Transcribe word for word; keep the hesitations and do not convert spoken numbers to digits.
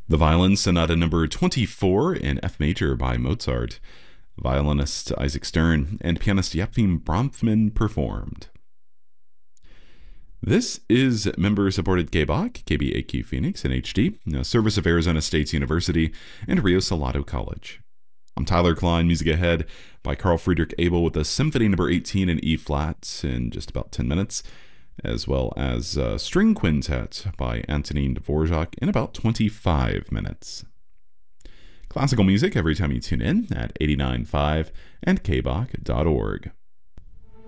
The Violin Sonata number twenty-four in F major by Mozart. Violinist Isaac Stern and pianist Yefim Bronfman performed. This is member-supported K B A Q, K B A Q Phoenix in H D, a service of Arizona State University and Rio Salado College. I'm Tyler Klein, music ahead by Carl Friedrich Abel with a Symphony number eighteen in E-flat in just about ten minutes, as well as a String Quintet by Antonin Dvorak in about twenty-five minutes. Classical music every time you tune in at eighty-nine point five and K B A Q dot org.